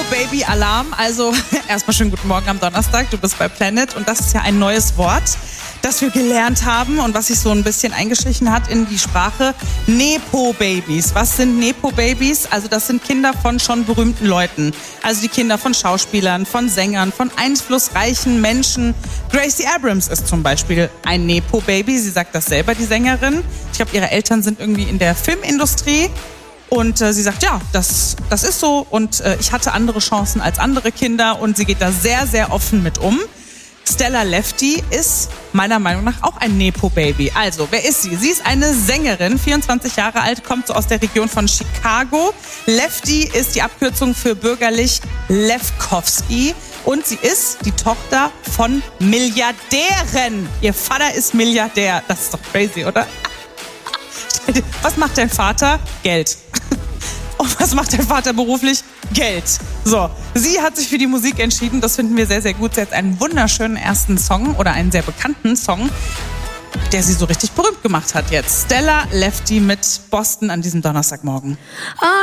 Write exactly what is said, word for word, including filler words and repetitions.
Baby Alarm. Also erstmal schönen guten Morgen am Donnerstag. Du bist bei Planet und das ist ja ein neues Wort, das wir gelernt haben und was sich so ein bisschen eingeschlichen hat in die Sprache. Nepo-Babys. Was sind Nepo-Babys? Also das sind Kinder von schon berühmten Leuten. Also die Kinder von Schauspielern, von Sängern, von einflussreichen Menschen. Gracie Abrams ist zum Beispiel ein Nepo-Baby. Sie sagt das selber, die Sängerin. Ich glaube, ihre Eltern sind irgendwie in der Filmindustrie. Und äh, sie sagt, ja, das, das ist so und äh, ich hatte andere Chancen als andere Kinder und sie geht da sehr, sehr offen mit um. Stella Lefty ist meiner Meinung nach auch ein Nepo-Baby. Also, wer ist sie? Sie ist eine Sängerin, vierundzwanzig Jahre alt, kommt so aus der Region von Chicago. Lefty ist die Abkürzung für bürgerlich Lefkowski und sie ist die Tochter von Milliardären. Ihr Vater ist Milliardär. Das ist doch crazy, oder? Was macht dein Vater? Geld. Und was macht dein Vater beruflich? Geld. So, sie hat sich für die Musik entschieden. Das finden wir sehr, sehr gut. Sie hat einen wunderschönen ersten Song oder einen sehr bekannten Song, der sie so richtig berühmt gemacht hat jetzt. Stella Lefty mit Boston an diesem Donnerstagmorgen.